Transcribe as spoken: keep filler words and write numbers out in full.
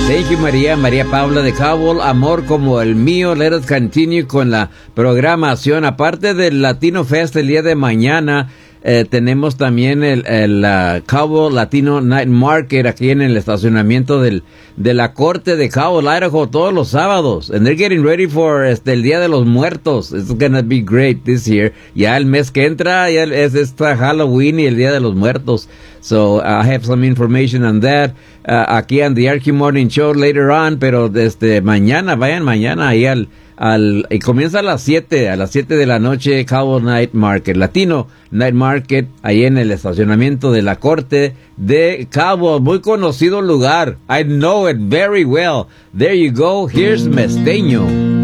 Thank you, María. María Paula de Cowell, Amor como el mío. Let us continue con la programación. Aparte del Latino Fest el día de mañana, eh, tenemos también el, el uh, Cowell Latino Night Market aquí en el estacionamiento del, de la corte de Cowell, Idaho, todos los sábados. And they're getting ready for este, el Día de los Muertos. It's gonna be great this year. Ya el mes que entra ya es esta Halloween y el Día de los Muertos. So I have some information on that uh, aquí en The Archie Morning Show later on, pero desde mañana, vayan mañana ahí al, al y comienza a las siete, a las siete de la noche, Cowell Night Market, Latino Night Market, ahí en el estacionamiento de la corte de Cowell, muy conocido lugar. I know it very well. There you go, here's Mesteño.